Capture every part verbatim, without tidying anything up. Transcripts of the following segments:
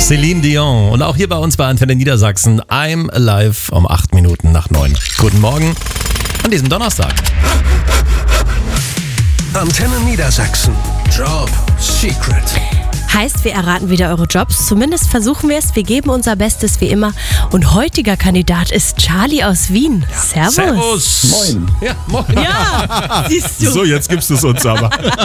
Celine Dion. Und auch hier bei uns bei Antenne Niedersachsen. I'm Alive um acht Minuten nach neun. Guten Morgen an diesem Donnerstag. Antenne Niedersachsen. Job Secret. Heißt, wir erraten wieder eure Jobs. Zumindest versuchen wir es. Wir geben unser Bestes wie immer. Und heutiger Kandidat ist Charlie aus Wien. Ja. Servus. Servus. Moin. Ja, moin. Ja, siehst du. So, jetzt gibst du es uns aber.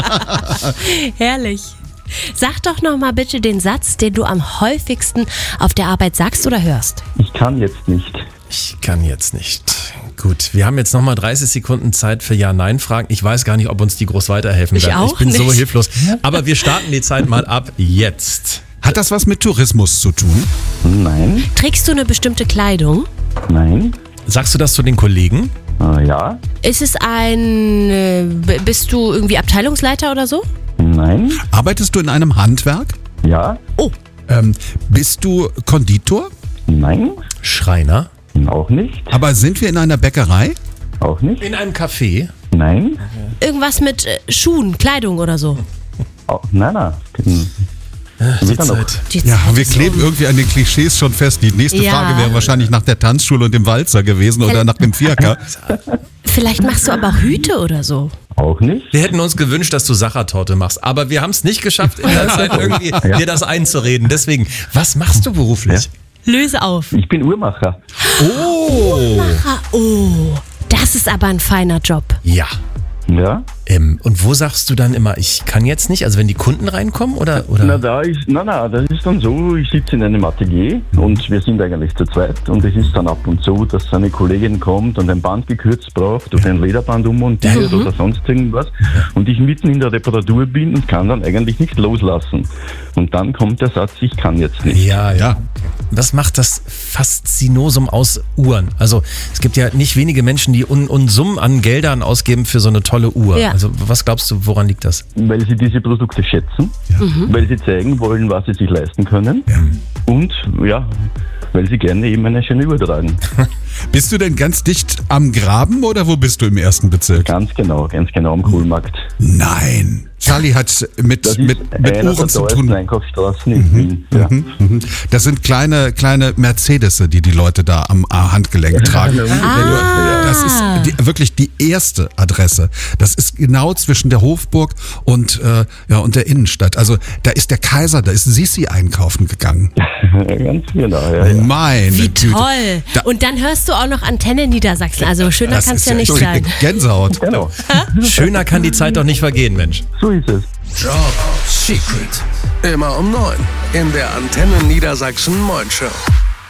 Herrlich. Sag doch noch mal bitte den Satz, den du am häufigsten auf der Arbeit sagst oder hörst. Ich kann jetzt nicht. Ich kann jetzt nicht. Gut, wir haben jetzt nochmal dreißig Sekunden Zeit für Ja-Nein-Fragen. Ich weiß gar nicht, ob uns die groß weiterhelfen Ich werden. auch Ich bin so nicht. hilflos. Aber wir starten die Zeit mal ab jetzt. Hat das was mit Tourismus zu tun? Nein, Trägst du eine bestimmte Kleidung? nein, Sagst du das zu den Kollegen? äh, ja, Ist es ein... äh, b- Bist du irgendwie Abteilungsleiter oder so? nein, Arbeitest du in einem Handwerk? ja, Oh, Ähm, bist du Konditor? nein, Schreiner? auch nicht, Aber sind wir in einer Bäckerei? auch nicht, In einem Café? nein, irgendwas mit äh, Schuhen, Kleidung oder so. auch, nein, nein. Hm, Die Wieder noch. Zeit. Die Ja, Zeit wir ist kleben um. irgendwie an den Klischees schon fest. Die nächste Ja. Frage wäre wahrscheinlich nach der Tanzschule und dem Walzer gewesen oder nach dem Vierker. Vielleicht machst du aber auch Hüte oder so. Auch nicht, Wir hätten uns gewünscht, dass du Sachertorte machst, aber wir haben es nicht geschafft, in der Zeit irgendwie dir das einzureden. Deswegen, was machst du beruflich? Löse auf. ich bin Uhrmacher. Oh! Ah, oh, das ist aber ein feiner Job. Ja. Ja, Ähm, und wo sagst du dann immer, ich kann jetzt nicht? Also wenn die Kunden reinkommen oder? oder? na da ist, na na, das ist dann so, ich sitze in einem Atelier und wir sind eigentlich zu zweit und es ist dann ab und zu, dass eine Kollegin kommt und ein Band gekürzt braucht oder ein Lederband ummontiert oder sonst irgendwas und ich mitten in der Reparatur bin und kann dann eigentlich nicht loslassen. Und dann kommt der Satz, ich kann jetzt nicht. Ja, ja. Ja. Was macht das Faszinosum aus Uhren? Also es gibt ja nicht wenige Menschen, die Un- Unsummen an Geldern ausgeben für so eine tolle Uhr. Ja. Also was glaubst du, woran liegt das? Weil sie diese Produkte schätzen, weil sie zeigen wollen, was sie sich leisten können und ja, weil sie gerne eben eine schöne Uhr tragen. Bist du denn ganz dicht am Graben oder wo bist du im ersten Bezirk? Ganz genau, ganz genau am Kohlmarkt. Nein. Charlie hat mit, Das ist mit, mit einer Uhren der zu teuersten tun. Einkaufsstraßen in Wien. Ja. Mhm. Das sind kleine, kleine Mercedes, die die Leute da am Handgelenk tragen. Ah. Das ist die, wirklich die erste Adresse. Das ist genau zwischen der Hofburg und, äh, ja, und der Innenstadt. Also da ist der Kaiser, da ist Sissi einkaufen gegangen. Ganz genau, ja, ja. Meine Wie Güte. toll. Da- Und dann hörst du auch noch Antenne Niedersachsen. Also schöner Das kann es ist ja nicht ich krieg sein. Gänsehaut. Genau, Schöner kann die Zeit doch nicht vergehen, Mensch. so ist es. Job Secret. Immer um neun in der Antenne Niedersachsen Morning Show.